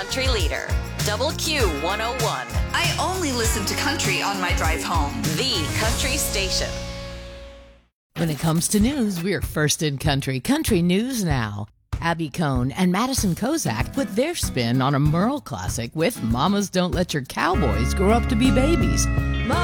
country leader, Double Q 101. I only listen to country on my drive home. The country station. When it comes to news, we're first in country. Country News Now. Abby Cohn and Madison Kozak put their spin on a Merle classic with Mamas Don't Let Your Cowboys Grow Up to Be Babies.